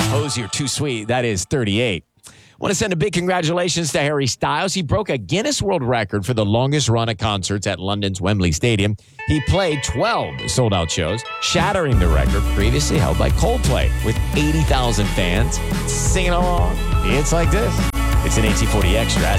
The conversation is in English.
Pose, you're too sweet. That is 38. Want to send a big congratulations to Harry Styles. He broke a Guinness World Record for the longest run of concerts at London's Wembley Stadium. He played 12 sold-out shows, shattering the record previously held by Coldplay, with 80,000 fans singing along. It's like this. It's an 1840 Extra.